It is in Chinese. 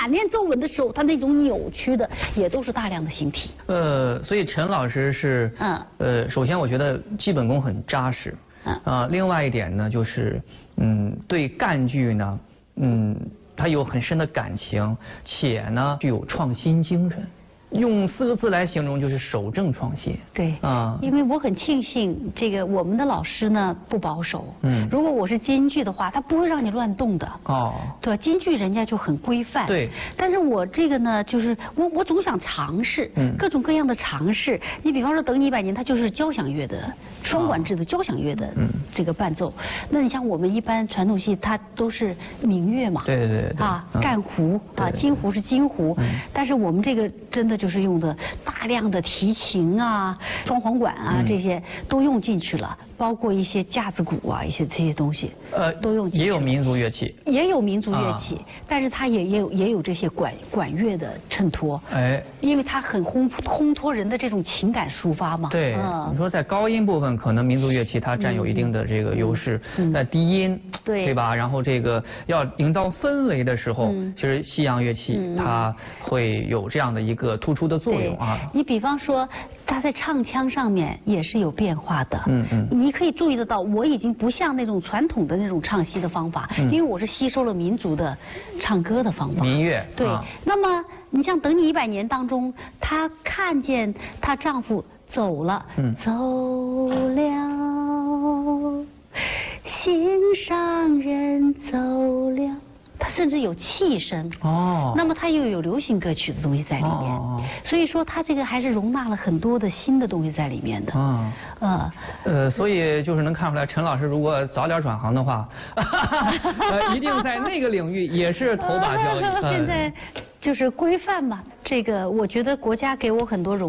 喊念咒文的时候，他那种扭曲的也都是大量的形体。 所以陈老师是首先我觉得基本功很扎实。另外一点呢，就是对赣剧呢，他有很深的感情，且呢具有创新精神。用4个字来形容就是守正创新。 对，因为我很庆幸这个我们的老师呢不保守。如果我是京剧的话，他不会让你乱动的。对，京剧人家就很规范。 对。 但是我这个呢，就是我总想尝试，各种各样的尝试。你比方说《等你100年》，它就是交响乐的双管制的交响乐的这个伴奏。那你像我们一般传统戏，它都是民乐嘛。 对。 干胡京胡是京胡，但是我们这个真的就是用的大量的提琴啊、双簧管啊，这些都用进去了，包括一些架子鼓啊，一些这些东西，都用进去了。也有民族乐器，也有民族乐器，但是它也有这些管乐的衬托。因为它很烘托人的这种情感抒发嘛。 对，你说在高音部分，可能民族乐器它占有一定的这个优势，在低音，对吧？然后这个要营造氛围的时候，其实西洋乐器它会有这样的一个突出的作用啊。 你比方说，它在唱腔上面也是有变化的。你可以注意得到，我已经不像那种传统的那种唱戏的方法，因为我是吸收了民族的唱歌的方法。 民乐。 对。那么你像《等你100年》当中，她看见她丈夫走了，走了，心上人走了。它甚至有气声那么它又有流行歌曲的东西在里面所以说它这个还是容纳了很多的新的东西在里面的所以就是能看出来，陈老师如果早点转行的话，一定在那个领域也是头把交椅。 现在就是规范嘛，这个我觉得国家给我很多